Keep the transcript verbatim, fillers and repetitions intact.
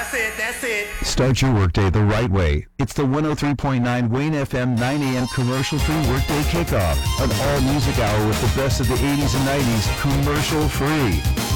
That's it, that's it. Start your workday the right way. It's the one oh three point nine Wayne F M nine a.m. commercial-free workday kickoff. An all-music hour with the best of the eighties and nineties, commercial-free.